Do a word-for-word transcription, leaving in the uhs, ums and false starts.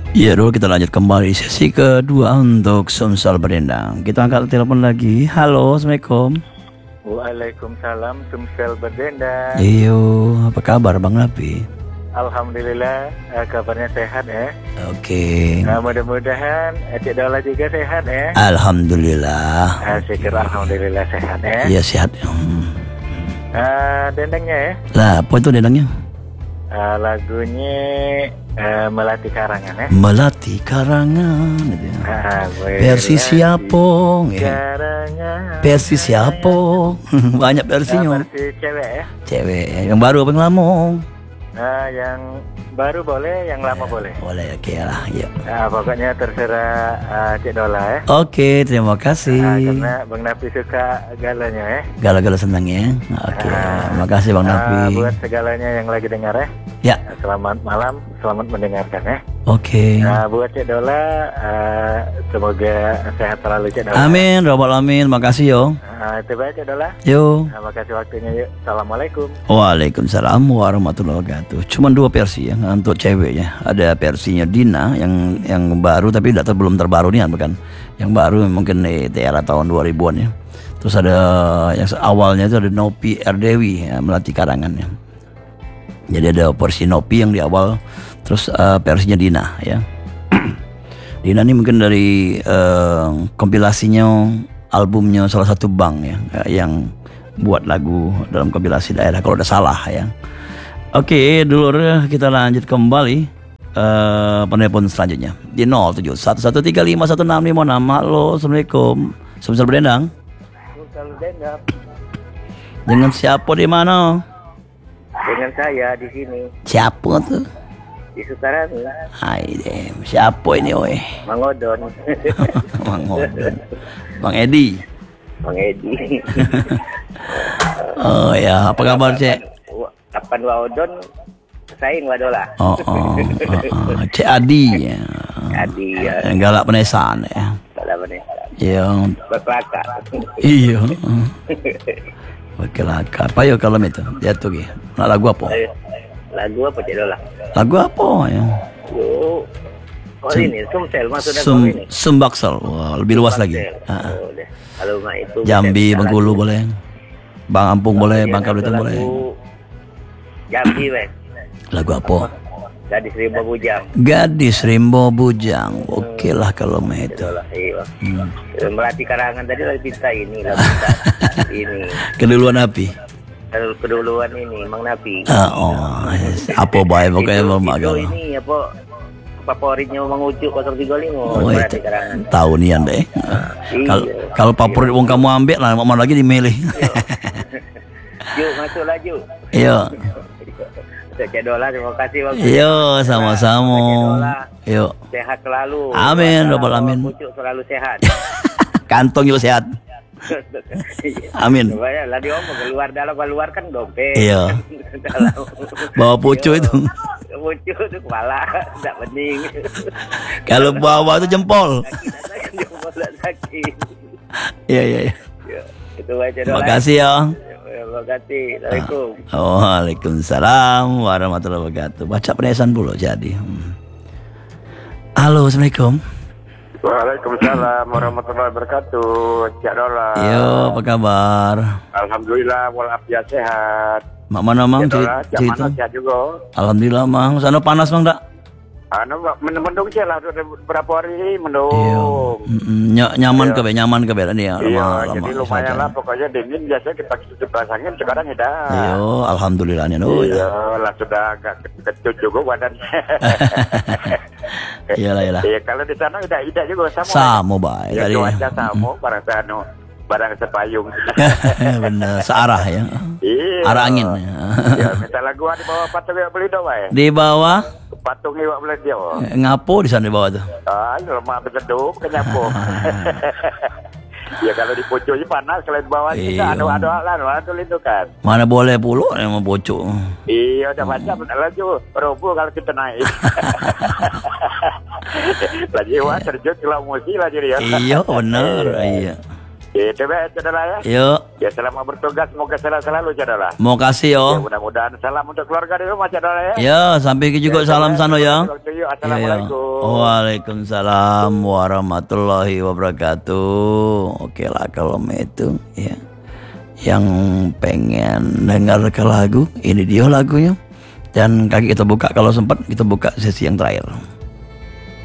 Ya dulu kita lanjut kembali sesi kedua untuk Sumsel Berdendang. Kita angkat telepon lagi. Halo, Assalamualaikum. Waalaikumsalam, Sumsel Berdendang. Iyo, apa kabar Bang Napi? Alhamdulillah, eh, kabarnya sehat ya. Oke. Nah, mudah-mudahan Cik Dola juga sehat ya. Alhamdulillah. Ah, syukur alhamdulillah sehat ya. Iya sehat. Hmm. Ah, dendangnya ya. Lah, apa itu dendangnya? Ah, lagunya eh, Melati Karangan ya. Melati Karangan gitu ya. Ah, Versi Melati Siapong ya. Karangan. Versi Siapong. Banyak versinya. Ah, versi cewek ya. Cewek. Yang baru apa yang lama? Nah, yang baru boleh, yang lama boleh. Boleh, oke lah. Yuk. Nah, pokoknya terserah uh, Cik Dola ya. Oke, terima kasih. Nah, karena Bang Napi suka galanya ya. Gala-gala senang ya. Oke, Nah, makasih Bang Napi. Uh, buat segalanya yang lagi dengar ya. Ya. Selamat malam, selamat mendengarkan ya. Oke. Nah, buat Cik Dola, uh, semoga sehat selalu Cik Dola. Amin, robbal alamin. Makasih yo. Nah, itu baik Cik Dola. Yo. Nah, makasih waktunya yuk. Assalamualaikum. Waalaikumsalam warahmatullahi wabarakatuh. Cuman dua versi ya untuk ceweknya. Ada versinya Dina yang yang baru tapi tidak belum terbaru nih bukan. Yang baru mungkin di era tahun dua ribuan ya. Terus ada yang awalnya itu ada Nopi Erdewi ya, Melati Karangan ya. Jadi ada versi Nopi yang di awal, terus uh, versinya Dina ya. Dina ini mungkin dari uh, kompilasinya albumnya salah satu bank ya yang buat lagu dalam kompilasi daerah kalau udah salah ya. Oke, dulur kita lanjut kembali uh, penelpon selanjutnya di nol tujuh satu satu tiga lima satu enam lima enam. Halo, Assalamualaikum. Sumsel Berdendang. Sumsel Berdendang. Dengan siapa di mana? Dengan saya di sini. Siapa tuh? Di Sukarami. Hai deh, siapa ini weh? Mang Odon. Mang Odon. Bang Edi. Bang Edi. Oh ya, apa kabar Cek? Kapan wa Odon? Saing wa Dola. Oh, oh, oh, oh. Cek Adi ya. Adi ya. Yang galak penesan ya. Galak penesan. Iya. Berkelaka. Iya. Berkelaka. Apa ya kalau itu? Dia tuh gitu. Nah, lagu apa? Lagu apa Cik Dola? Lagu apa ya? Oh, oh Sum, ini Sumsel maksudnya Sum, ini. Sumbaksel. Wah, lebih luas lagi. Oh, kalau mah itu Jambi, Bengkulu boleh. Bang Ampung boleh, Bangka Belitung boleh. Jambi weh. Lagu apa? Gadis Rimbo Bujang. Gadis Rimbo Bujang. Oke lah kalau mah itu. Iya. Hmm. Melati Karangan tadi lagi pinta ini, lagi pinta ini. Keduluan api. Keduluan ini, Mang Napi. Uh, oh, apa baik pokoknya mau magal. Ini apa? Favoritnya Mang Ucu nol tiga lima. Oh, itu tahu nian deh. Kalau kalau favorit wong kamu ambil lah, mau lagi dimilih. Yuk masuk lah Yuk. Iya. Cik Dola, terima kasih Bang. Yo, sama-sama. Yo. Sehat selalu. Amin, robbal alamin. Ucu selalu sehat. Kantong juga sehat. Amin. Lah dia omong keluar dalam keluar kan dompet. Iya. Bawa pucu itu. Pucu itu kepala, tidak penting. Kalau bawa itu jempol. Jempol sakit. Iya, iya, iya. Itu aja. Terima kasih ya. Terima kasih. Assalamualaikum. Oh, waalaikumsalam warahmatullahi wabarakatuh. Baca penesan dulu jadi. Hmm. Halo, Assalamualaikum. Waalaikumsalam warahmatullahi wabarakatuh. Cik Dola. Yo, apa kabar? Alhamdulillah walafiat sehat. Mak mana mang Dola, cerita? sehat juga. Alhamdulillah mang. Sana panas mang tak? Anu mendung sih lah berapa hari ini mendung. Iya. Ny nyaman ke be, nyaman ke be nih ya. Iya, jadi lumayan lah pokoknya dingin biasanya kita kipas angin sekarang tidak. Iya, alhamdulillah nih. Iya, lah sudah agak kecut juga badannya. Iyalah, iyalah. Iya, kalau di sana tidak tidak juga sama. Sama baik. Ya, cuaca sama barang sano, barang sepayung. Bener, searah ya. Iya. Arah angin. Ya, misalnya gua di bawah patung ya beli doa ya. Di bawah patung iwak beli dia. Ngapo di sana di bawah tuh? Ah, lemah berseduh kenyapo. Ya kalau di pucuk panas, kalau di bawah kita ada-ada lah, ada itu kan. Mana boleh puluh yang mau pucuk. Iya, udah baca benar lagi roboh kalau kita naik. Lagi wah terjun kalau emosi lah jadi ya. Iya, benar. Iya. Ya, coba Cedala ya. Yuk. Ya, selama bertugas semoga sehat selalu Cedala. Mau kasih yo. Ya, mudah-mudahan salam untuk keluarga di rumah Cedala ya. Ya, sampai juga ya, salam sana ya. Yuk, assalamualaikum. Waalaikumsalam warahmatullahi wabarakatuh. Oke lah kalau itu ya. Yang pengen dengar ke lagu, ini dia lagunya. Dan kaki kita buka kalau sempat kita buka sesi yang terakhir.